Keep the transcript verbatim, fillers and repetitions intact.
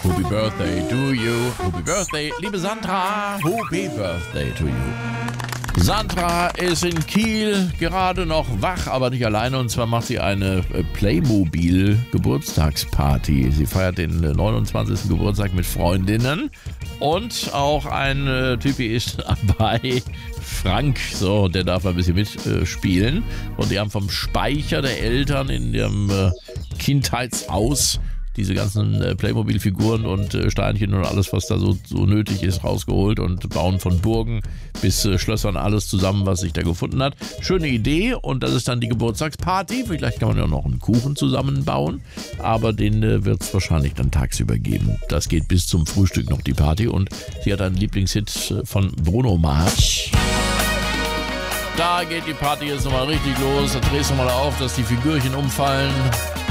Happy Birthday to you. Happy Birthday, liebe Sandra. Happy Birthday to you. Sandra ist in Kiel gerade noch wach, aber nicht alleine. Und zwar macht sie eine Playmobil-Geburtstagsparty. Sie feiert den neunundzwanzigsten Geburtstag mit Freundinnen. Und auch ein äh, Typi ist dabei, Frank, so, der darf ein bisschen mitspielen. Äh, und die haben vom Speicher der Eltern in ihrem äh, Kindheitshaus diese ganzen äh, Playmobil-Figuren und äh, Steinchen und alles, was da so, so nötig ist, rausgeholt und bauen von Burgen bis äh, Schlössern alles zusammen, was sich da gefunden hat. Schöne Idee, und das ist dann die Geburtstagsparty. Vielleicht kann man ja noch einen Kuchen zusammenbauen, aber den äh, wird es wahrscheinlich dann tagsüber geben. Das geht bis zum Frühstück noch, die Party, und sie hat einen Lieblingshit äh, von Bruno Mars. Da geht die Party jetzt nochmal richtig los. Da drehst du mal auf, dass die Figürchen umfallen.